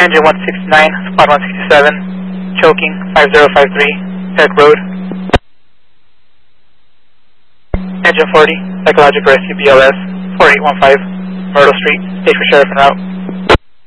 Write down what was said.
Engine 169, spot 167, choking 5053, Peck Road. Engine 40, psychological rescue BLS, 4815, Myrtle Street, state for sheriff en route.